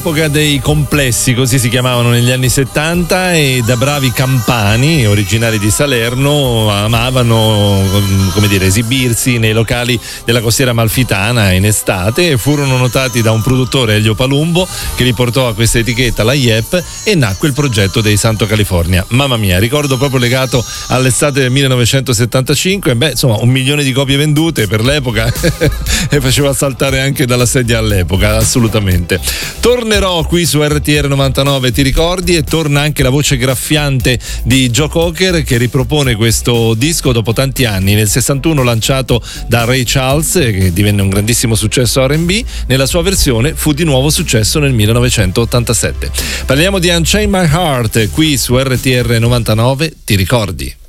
Epoca dei complessi, così si chiamavano negli anni 70, e da bravi campani originari di Salerno amavano, come dire, esibirsi nei locali della costiera amalfitana in estate, e furono notati da un produttore, Elio Palumbo, che li portò a questa etichetta, la Yep, e nacque il progetto dei Santo California. Mamma mia, ricordo proprio legato all'estate del 1975, insomma 1 milione di copie vendute per l'epoca e faceva saltare anche dalla sedia all'epoca, assolutamente. Tornerò qui su RTR 99, ti ricordi, e torna anche la voce graffiante di Joe Cocker, che ripropone questo disco dopo tanti anni. Nel 61 lanciato da Ray Charles, che divenne un grandissimo successo R&B, nella sua versione fu di nuovo successo nel 1987. Parliamo di Unchain My Heart qui su RTR 99, ti ricordi?